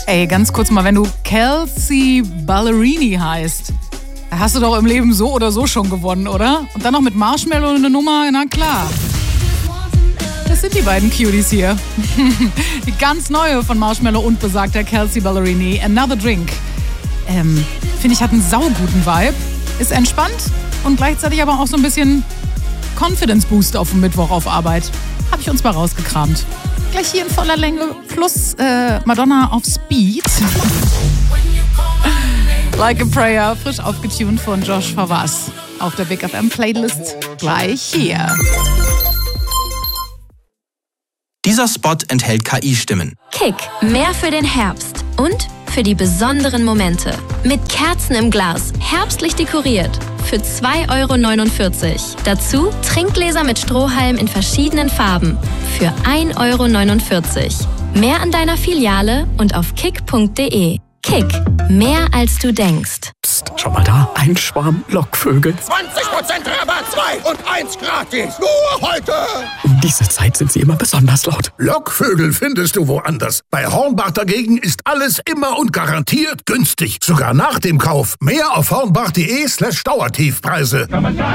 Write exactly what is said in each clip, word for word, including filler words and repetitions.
Ey, ganz kurz mal, wenn du Kelsea Ballerini heißt, da hast du doch im Leben so oder so schon gewonnen, oder? Und dann noch mit Marshmallow eine Nummer, na klar. Das sind die beiden Cuties hier. Die ganz neue von Marshmallow und besagter Kelsea Ballerini, Another Drink. Ähm, finde ich, hat einen sauguten Vibe, ist entspannt und gleichzeitig aber auch so ein bisschen Confidence Boost auf dem Mittwoch auf Arbeit. Habe ich uns mal rausgekramt. Gleich hier in voller Länge plus äh, Madonna auf Speed. Like a Prayer, frisch aufgetunt von Josh Favas. Auf der Big F M Playlist gleich hier. Dieser Spot enthält K I-Stimmen. Kick, mehr für den Herbst und für die besonderen Momente. Mit Kerzen im Glas, herbstlich dekoriert. Für zwei Euro neunundvierzig. Dazu Trinkgläser mit Strohhalm in verschiedenen Farben. Für ein Euro neunundvierzig. Mehr an deiner Filiale und auf kick punkt de. Kick, mehr als du denkst. Psst, schau mal da, ein Schwarm Lockvögel. zwanzig Prozent Rabatt, zwei und eins gratis. Nur heute. Um diese Zeit sind sie immer besonders laut. Lockvögel findest du woanders. Bei Hornbach dagegen ist alles immer und garantiert günstig. Sogar nach dem Kauf. Mehr auf hornbach.de slash Dauertiefpreise.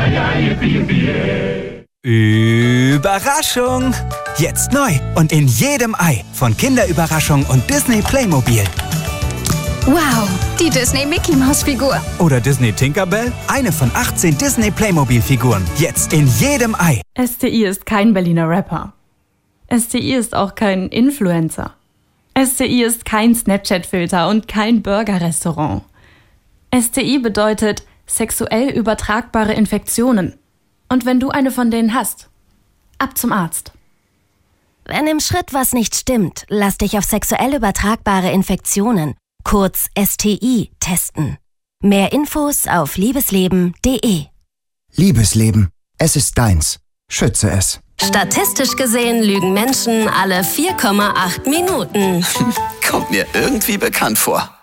Überraschung! Jetzt neu und in jedem Ei von Kinderüberraschung und Disney Playmobil. Wow, die Disney Mickey Maus Figur. Oder Disney Tinkerbell, eine von achtzehn Disney Playmobil Figuren. Jetzt in jedem Ei. S T I ist kein Berliner Rapper. S T I ist auch kein Influencer. S T I ist kein Snapchat-Filter und kein Burger-Restaurant. S T I bedeutet sexuell übertragbare Infektionen. Und wenn du eine von denen hast, ab zum Arzt. Wenn im Schritt was nicht stimmt, lass dich auf sexuell übertragbare Infektionen, kurz S T I, testen. Mehr Infos auf liebesleben punkt de. Liebesleben. Es ist deins. Schütze es. Statistisch gesehen lügen Menschen alle vier Komma acht Minuten. Kommt mir irgendwie bekannt vor.